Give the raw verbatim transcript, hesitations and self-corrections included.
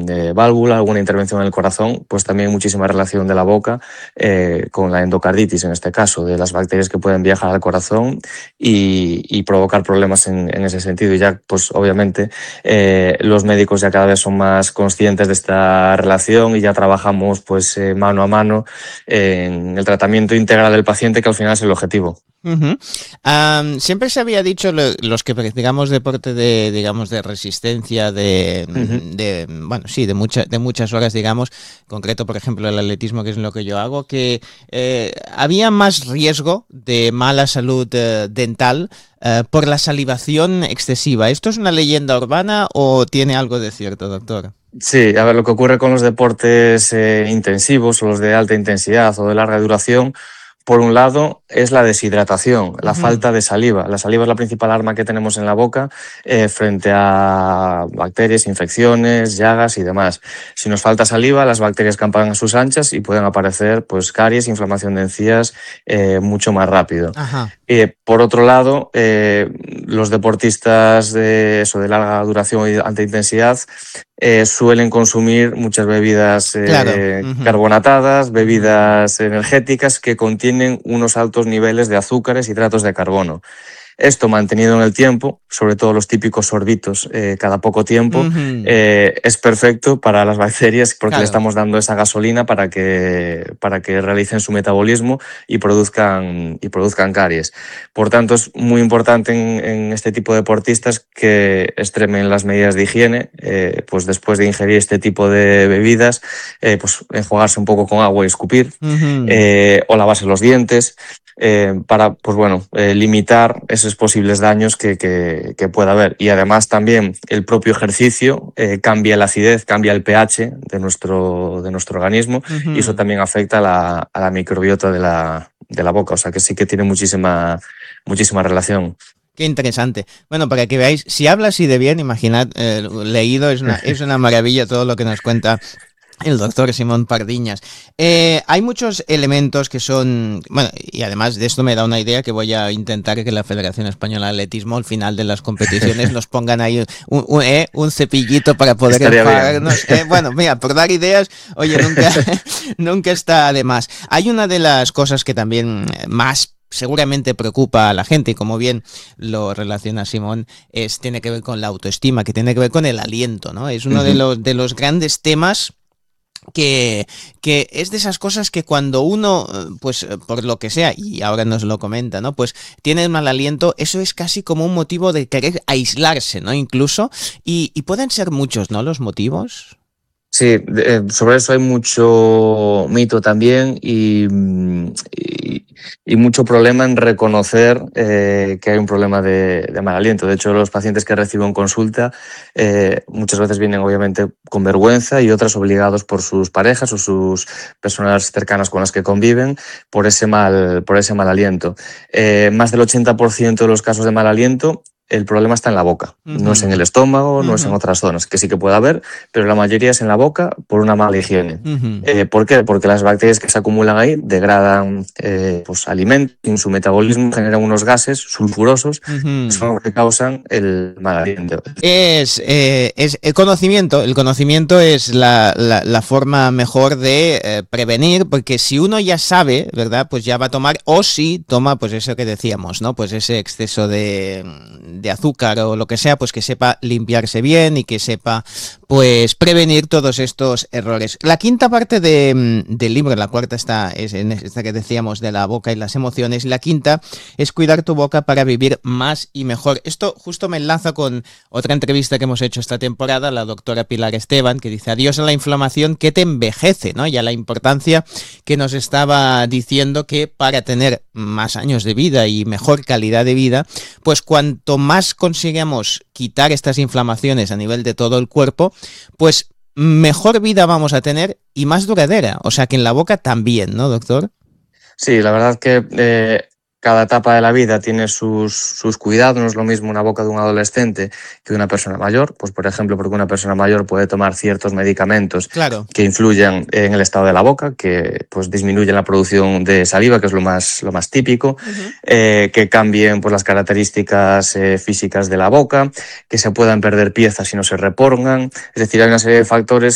de válvula, alguna intervención en el corazón, pues también muchísima relación de la boca eh, con la endocarditis, en este caso, de las bacterias que pueden viajar al corazón y, y provocar problemas en, en ese sentido. Y ya, pues obviamente, eh, los médicos ya cada vez son más conscientes de esta relación y ya trabajamos pues eh, mano a mano en el tratamiento integral del paciente, que al final es el objetivo. Uh-huh. Um, siempre se había dicho lo, los que practicamos deporte de, digamos, de resistencia, de, Uh-huh. de bueno, sí, de, mucha, de muchas horas, digamos, concreto, por ejemplo, el atletismo, que es lo que yo hago, que eh, había más riesgo de mala salud eh, dental eh, por la salivación excesiva. ¿Esto es una leyenda urbana o tiene algo de cierto, doctor? Sí, a ver, lo que ocurre con los deportes eh, intensivos o los de alta intensidad o de larga duración, por un lado, es la deshidratación, la Uh-huh. falta de saliva. La saliva es la principal arma que tenemos en la boca eh, frente a bacterias, infecciones, llagas y demás. Si nos falta saliva, las bacterias campan a sus anchas y pueden aparecer pues, caries, inflamación de encías eh, mucho más rápido. Ajá. Eh, por otro lado, eh, los deportistas de, eso, de larga duración y alta intensidad eh, suelen consumir muchas bebidas eh, Claro. Uh-huh. carbonatadas, bebidas energéticas que contienen unos altos niveles de azúcares y hidratos de carbono. Esto mantenido en el tiempo, sobre todo los típicos sorbitos eh, cada poco tiempo, Uh-huh. eh, es perfecto para las bacterias porque Claro. le estamos dando esa gasolina para que, para que realicen su metabolismo y produzcan, y produzcan caries. Por tanto, es muy importante en, en este tipo de deportistas que extremen las medidas de higiene, eh, pues después de ingerir este tipo de bebidas, eh, pues enjuagarse un poco con agua y escupir, Uh-huh. eh, o lavarse los dientes. Eh, para pues bueno, eh, limitar esos posibles daños que, que, que pueda haber. Y además también el propio ejercicio eh, cambia la acidez, cambia el pH de nuestro, de nuestro organismo Uh-huh. y eso también afecta a la, a la microbiota de la, de la boca. O sea que sí que tiene muchísima, muchísima relación. Qué interesante. Bueno, para que veáis, si habla así de bien, imaginad, eh, leído, es una, es una maravilla todo lo que nos cuenta el doctor Simón Pardiñas. Eh, hay muchos elementos que son... Bueno, y además de esto me da una idea que voy a intentar que la Federación Española de Atletismo al final de las competiciones nos pongan ahí un, un, eh, un cepillito para poder enjuagarnos. Eh, bueno, mira, por dar ideas, oye, nunca, nunca está de más. Hay una de las cosas que también más seguramente preocupa a la gente, y como bien lo relaciona Simón, es, tiene que ver con la autoestima, que tiene que ver con el aliento, ¿no? Es uno uh-huh. de los, de los grandes temas Que, que es de esas cosas que cuando uno, pues por lo que sea, y ahora nos lo comenta, ¿no? Pues tiene mal aliento, eso es casi como un motivo de querer aislarse, ¿no? Incluso, y, y pueden ser muchos, ¿no? Los motivos. Sí, eh, sobre eso hay mucho mito también y, y, y mucho problema en reconocer eh, que hay un problema de, de mal aliento. De hecho, los pacientes que reciben consulta eh, muchas veces vienen obviamente con vergüenza y otras obligados por sus parejas o sus personas cercanas con las que conviven por ese mal, por ese mal aliento. Eh, más del ochenta por ciento de los casos de mal aliento, el problema está en la boca, uh-huh. no es en el estómago, no uh-huh. es en otras zonas, que sí que puede haber, pero la mayoría es en la boca por una mala higiene. Uh-huh. Eh, ¿Por qué? Porque las bacterias que se acumulan ahí degradan eh, pues, alimentos, en su metabolismo generan unos gases sulfurosos uh-huh. que son los que causan el mal aliento. Es, eh, es el conocimiento, el conocimiento es la, la, la forma mejor de eh, prevenir, porque si uno ya sabe, ¿verdad? Pues ya va a tomar, o si toma, pues eso que decíamos, ¿no? Pues ese exceso de... de azúcar o lo que sea, pues que sepa limpiarse bien y que sepa pues prevenir todos estos errores. La quinta parte de, del libro, la cuarta está es en esta que decíamos de la boca y las emociones, la quinta es cuidar tu boca para vivir más y mejor. Esto justo me enlaza con otra entrevista que hemos hecho esta temporada, la doctora Pilar Esteban, que dice adiós a la inflamación que te envejece, ¿no? Y a la importancia que nos estaba diciendo que para tener más años de vida y mejor calidad de vida, pues cuanto más consigamos quitar estas inflamaciones a nivel de todo el cuerpo, pues mejor vida vamos a tener y más duradera. O sea que en la boca también, ¿no, doctor? Sí, la verdad que eh, cada etapa de la vida tiene sus, sus cuidados. No es lo mismo una boca de un adolescente que de una persona mayor. Pues, por ejemplo, porque una persona mayor puede tomar ciertos medicamentos claro. que influyen en el estado de la boca, que pues disminuyen la producción de saliva, que es lo más, lo más típico, uh-huh. eh, que cambien pues, las características eh, físicas de la boca, que se puedan perder piezas si no se repongan. Es decir, hay una serie de factores